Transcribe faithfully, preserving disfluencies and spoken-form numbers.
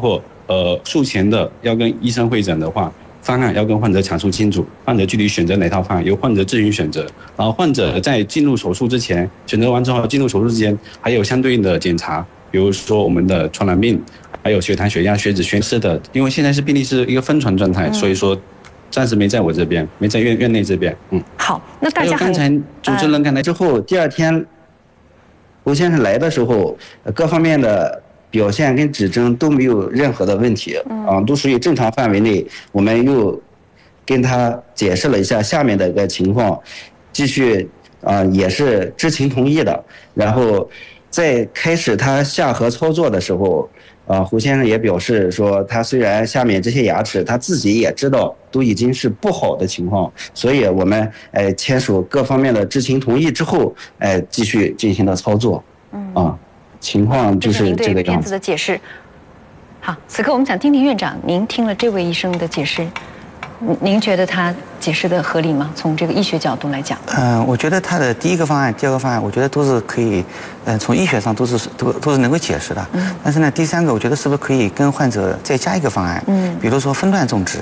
括呃术前的要跟医生会诊的话，方案要跟患者阐述清楚，患者具体选择哪套方案由患者自行选择。然后患者在进入手术之前，选择完之后进入手术之前还有相对应的检查，比如说我们的传染病，还有血糖、血压、血脂、血脂的，因为现在是病例是一个分传状态，嗯、所以说。暂时没在我这边，没在院院内这边。嗯， 好，那大家还有刚才主持人刚才之后，第二天胡先生来的时候，各方面的表现跟指征都没有任何的问题，啊，都属于正常范围内。我们又跟他解释了一下下面的一个情况，继续啊也是知情同意的。然后在开始他下颌操作的时候。啊，胡先生也表示说，他虽然下面这些牙齿他自己也知道都已经是不好的情况，所以我们呃签署各方面的知情同意之后，呃继续进行了操作。嗯，啊，情况就是这个样子。 对片子的解释。好，此刻我们想听听院长，您听了这位医生的解释，您觉得他解释的合理吗？从这个医学角度来讲。 嗯、呃，我觉得他的第一个方案、第二个方案，我觉得都是可以，嗯、呃，从医学上都是都都是能够解释的。嗯。但是呢，第三个，我觉得是不是可以跟患者再加一个方案？嗯。比如说分段种植。